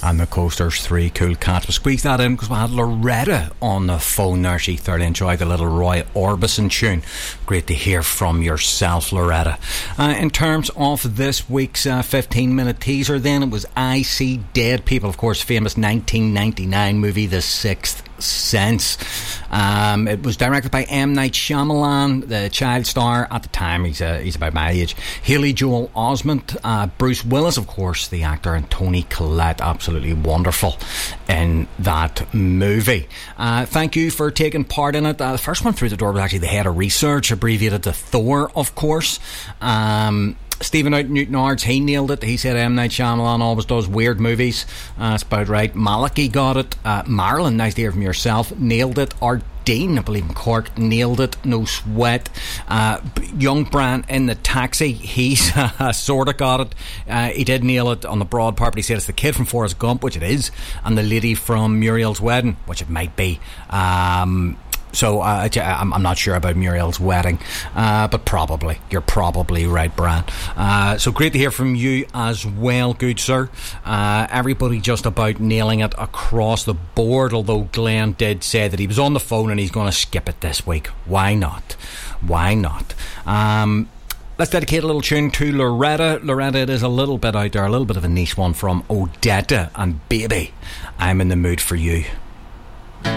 and the Coasters 3 Cool Cats. We squeezed that in because we had Loretta on the phone there. She thoroughly enjoyed the little Roy Orbison tune. Great to hear from yourself, Loretta. In terms of this week's 15-minute teaser then, it was I See Dead People, of course, famous 1999 movie The Sixth Sense. It was directed by M. Night Shyamalan, the child star at the time. He's about my age. Haley Joel Osment, Bruce Willis, of course, the actor, and Toni Collette, absolutely wonderful in that movie. Thank you for taking part in it. The first one through the door was actually the head of research, abbreviated to Thor, of course. Stephen out in Newton-Ards, he nailed it. He said M. Night Shyamalan always does weird movies. That's about right. Malachi got it. Marilyn, nice to hear from yourself, nailed it. Art Dean, I believe in Cork, nailed it. No sweat. Young Bran in the taxi, he's sort of got it. He did nail it on the broad part, but he said it's the kid from Forrest Gump, which it is, and the lady from Muriel's Wedding, which it might be. So I'm not sure about Muriel's Wedding, but probably. You're probably right, Bran. So great to hear from you as well, good sir. Everybody just about nailing it across the board, although Glenn did say that he was on the phone and he's going to skip it this week. Why not? Why not? Let's dedicate a little tune to Loretta. Loretta, it is a little bit out there, a little bit of a niche one from Odetta and Baby, I'm in the Mood for You.